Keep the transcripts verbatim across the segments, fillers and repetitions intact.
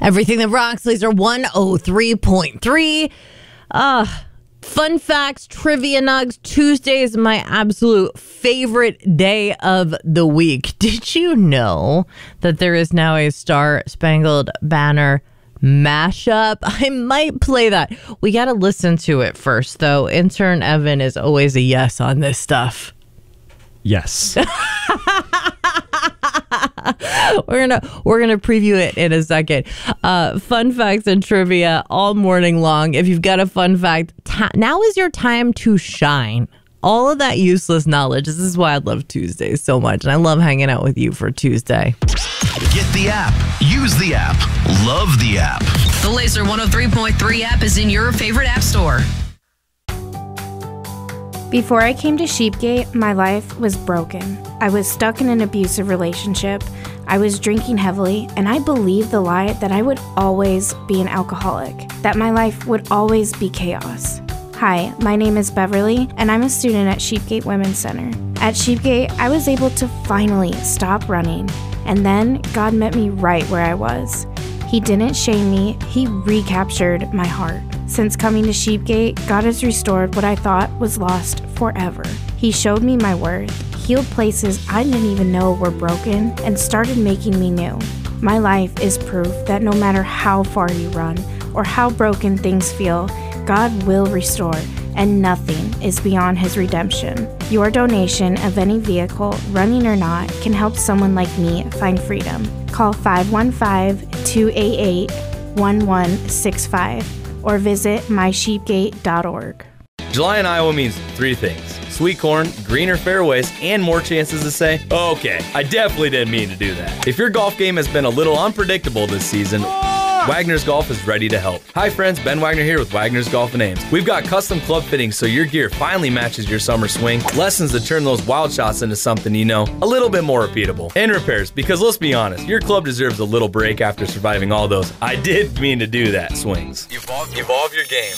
Everything that rocks, Laser one oh three point three. Uh, fun facts, trivia nugs. Tuesday is my absolute favorite day of the week. Did you know that there is now a Star Spangled Banner mashup? I might play that. We got to listen to it first, though. Intern Evan is always a yes on this stuff. Yes. we're gonna we're gonna preview it in a second. Uh, fun facts and trivia all morning long. If you've got a fun fact, ta- now is your time to shine. All of that useless knowledge. This is why I love Tuesdays so much, and I love hanging out with you for Tuesday. Get the app. Use the app. Love the app. The Laser one oh three point three app is in your favorite app store. Before I came to Sheepgate, my life was broken. I was stuck in an abusive relationship. I was drinking heavily, and I believed the lie that I would always be an alcoholic, that my life would always be chaos. Hi, my name is Beverly, and I'm a student at Sheepgate Women's Center. At Sheepgate, I was able to finally stop running, and then God met me right where I was. He didn't shame me, He recaptured my heart. Since coming to Sheepgate, God has restored what I thought was lost forever. He showed me my worth, healed places I didn't even know were broken, and started making me new. My life is proof that no matter how far you run or how broken things feel, God will restore, and nothing is beyond His redemption. Your donation of any vehicle, running or not, can help someone like me find freedom. Call five one five, two eight eight, one one six five or visit my sheepgate dot org. July in Iowa means three things: sweet corn, greener fairways, and more chances to say, okay, I definitely didn't mean to do that. If your golf game has been a little unpredictable this season, Wagner's Golf is ready to help. Hi friends, Ben Wagner here with Wagner's Golf and Ames. We've got custom club fittings so your gear finally matches your summer swing, lessons to turn those wild shots into something you know a little bit more repeatable, and repairs, because let's be honest, your club deserves a little break after surviving all those I did mean to do that swings. Evolve, evolve your game.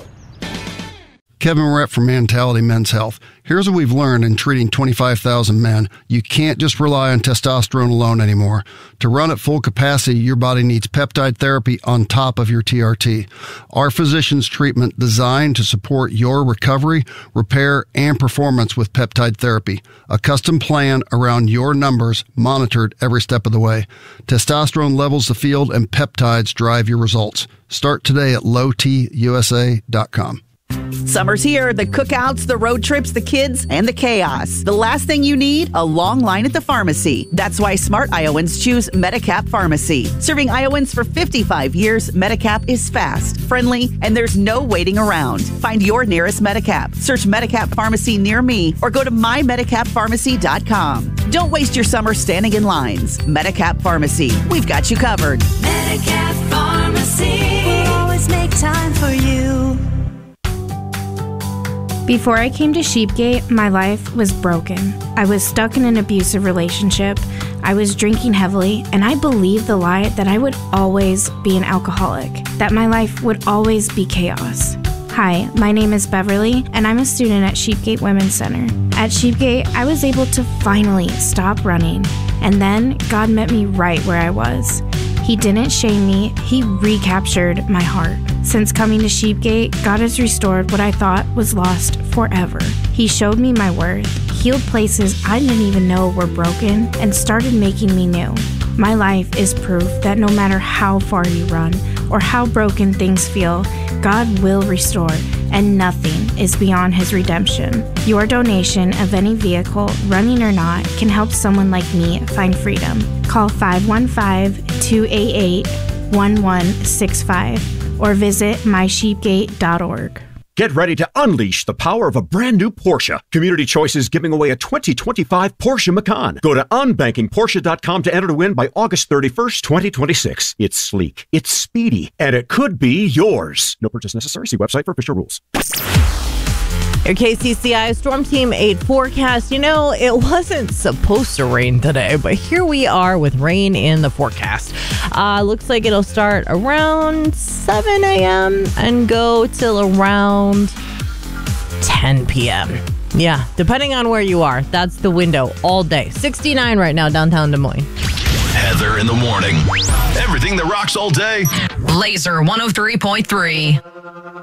Kevin Rett from Mentality Men's Health. Here's what we've learned in treating twenty-five thousand men. You can't just rely on testosterone alone anymore. To run at full capacity, your body needs peptide therapy on top of your T R T. Our physician's treatment designed to support your recovery, repair, and performance with peptide therapy. A custom plan around your numbers, monitored every step of the way. Testosterone levels the field and peptides drive your results. Start today at low t u s a dot com. Summer's here, the cookouts, the road trips, the kids, and the chaos. The last thing you need, a long line at the pharmacy. That's why smart Iowans choose Medicap Pharmacy. Serving Iowans for fifty-five years, Medicap is fast, friendly, and there's no waiting around. Find your nearest Medicap. Search Medicap Pharmacy near me or go to my medicap pharmacy dot com. Don't waste your summer standing in lines. Medicap Pharmacy. We've got you covered. Medicap Pharmacy. We'll always make time for you. Before I came to Sheepgate, my life was broken. I was stuck in an abusive relationship. I was drinking heavily, and I believed the lie that I would always be an alcoholic, that my life would always be chaos. Hi, my name is Beverly, and I'm a student at Sheepgate Women's Center. At Sheepgate, I was able to finally stop running, and then God met me right where I was. He didn't shame me, He recaptured my heart. Since coming to Sheepgate, God has restored what I thought was lost forever. He showed me my worth, healed places I didn't even know were broken, and started making me new. My life is proof that no matter how far you run or how broken things feel, God will restore, and nothing is beyond His redemption. Your donation of any vehicle, running or not, can help someone like me find freedom. Call five one five, two eight eight, one one six five or visit my sheepgate dot org. Get ready to unleash the power of a brand new Porsche. Community Choice is giving away a twenty twenty-five Porsche Macan. Go to unbanking porsche dot com to enter to win by August thirty-first, twenty twenty-six. It's sleek, it's speedy, and it could be yours. No purchase necessary. See website for official rules. Your K C C I Storm Team eight forecast. You know, it wasn't supposed to rain today, but here we are with rain in the forecast. Uh, looks like it'll start around seven a.m. and go till around ten p.m. Yeah, depending on where you are. That's the window all day. sixty-nine right now downtown Des Moines. Heather weather in the morning. Everything that rocks all day. Laser one oh three point three.